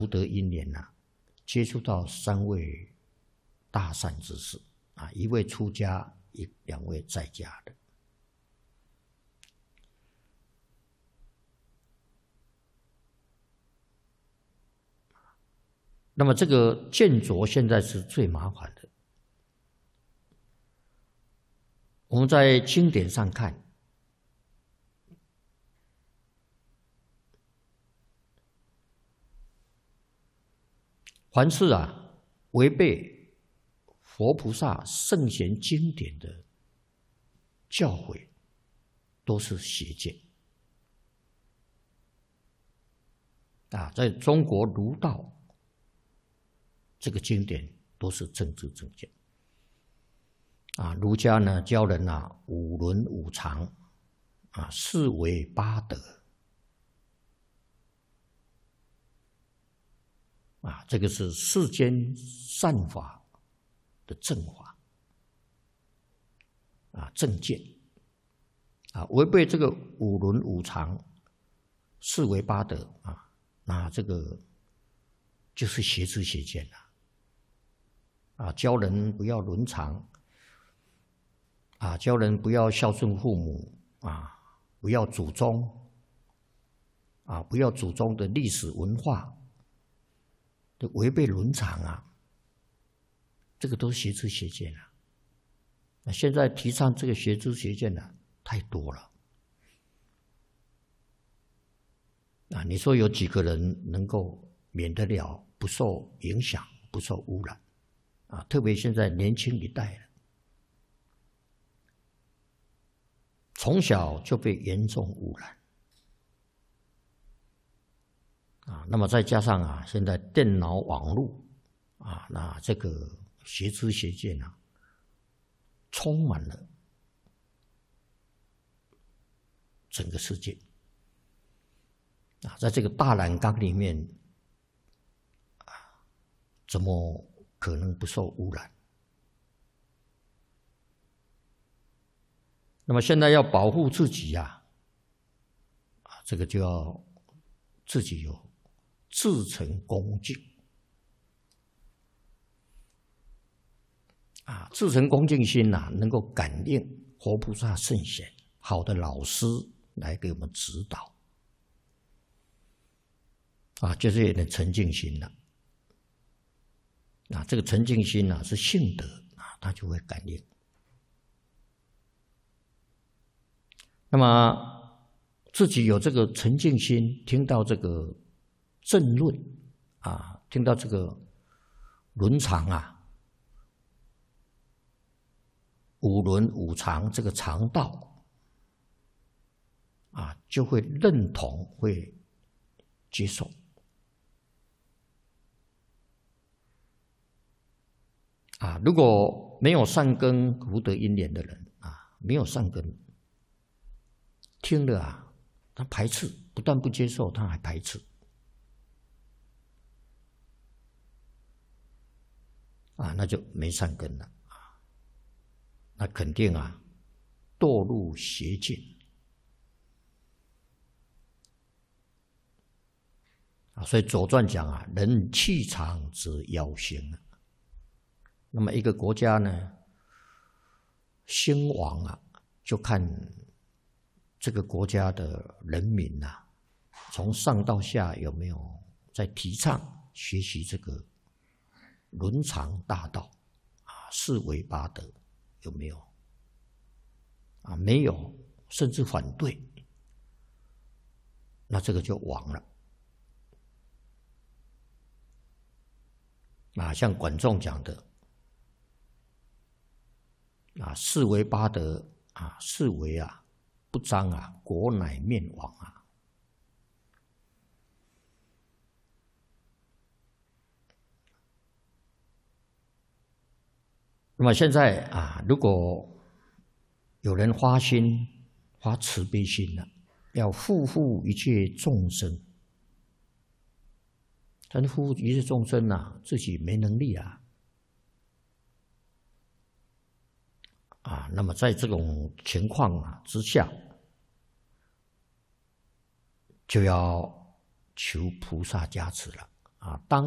福德因缘接触到3位大善知识，1位出家，2位在家的。那么这个见着现在是最麻烦的。我们在经典上看，凡是违背佛菩萨圣贤经典的教诲，都是邪见。在中国儒道这个经典都是政治正见。儒家呢教人5伦5常4维8德。这个是世间善法的正法正见违背这个5伦5常4维8德那这个就是邪知邪见了教人不要伦常教人不要孝顺父母不要祖宗不要祖宗的历史文化。违背伦常这个都是邪知邪见那现在提倡这个邪知邪见太多了你说有几个人能够免得了不受影响、不受污染特别现在年轻一代从小就被严重污染那么再加上现在电脑网络那这个邪知邪见充满了整个世界在这个大染缸里面怎么可能不受污染？那么现在要保护自己这个就要自己有自诚恭敬自诚恭敬心能够感应佛菩萨圣贤好的老师来给我们指导就是有点沉静心了这个沉静心是性德它就会感应。那么自己有这个沉静心，听到这个正论听到这个伦常5伦5常这个常道就会认同，会接受如果没有善根福德因缘的人没有善根，听了他排斥，不但不接受，他还排斥那就没善根了那肯定堕入邪见所以《左传》讲人气长则夭兴那么一个国家呢兴亡就看这个国家的人民从上到下有没有在提倡学习这个伦常大道4维8德有没有没有，甚至反对，那这个就亡了像管仲讲的4维8德4维不彰国乃灭亡那么现在如果有人发心发慈悲心要护护一切众生，但是护护一切众生自己没能力那么在这种情况之下，就要求菩萨加持了当